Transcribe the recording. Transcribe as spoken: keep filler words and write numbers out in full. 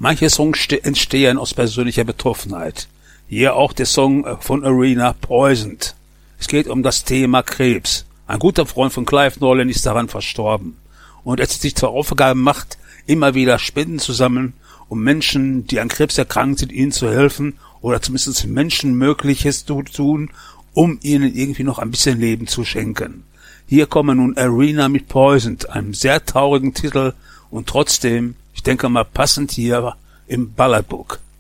Manche Songs entstehen aus persönlicher Betroffenheit. Hier auch der Song von Arena, Poisoned. Es geht um das Thema Krebs. Ein guter Freund von Clive Nolan ist daran verstorben. Und er hat sich zur Aufgabe gemacht, immer wieder Spenden zu sammeln, um Menschen, die an Krebs erkrankt sind, ihnen zu helfen oder zumindest Menschen Mögliches zu tun, um ihnen irgendwie noch ein bisschen Leben zu schenken. Hier kommen nun Arena mit Poisoned, einem sehr traurigen Titel und trotzdem, ich denke mal, passend hier im Balladbook.